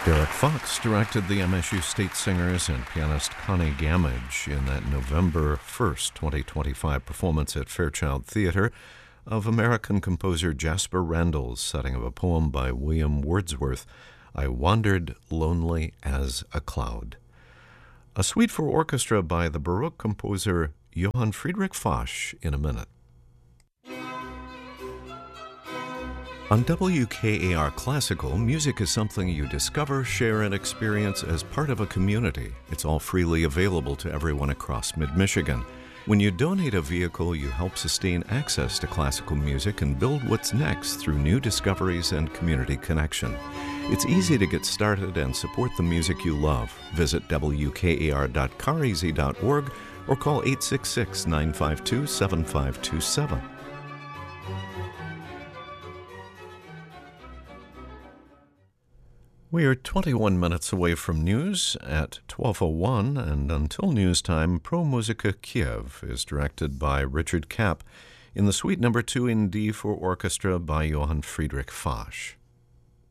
Derek Fox directed the MSU State Singers and pianist Connie Gamage in that November 1st, 2025 performance at Fairchild Theatre of American composer Jasper Randall's setting of a poem by William Wordsworth, I Wandered Lonely as a Cloud. A suite for orchestra by the Baroque composer Johann Friedrich Fasch in a minute. On WKAR Classical, music is something you discover, share, and experience as part of a community. It's all freely available to everyone across mid-Michigan. When you donate a vehicle, you help sustain access to classical music and build what's next through new discoveries and community connection. It's easy to get started and support the music you love. Visit wkar.careasy.org or call 866-952-7527. We are 21 minutes away from news at 12:01, and until news time, Pro Musica Kiev is directed by Richard Kapp in the Suite No. 2 in D for orchestra by Johann Friedrich Fasch.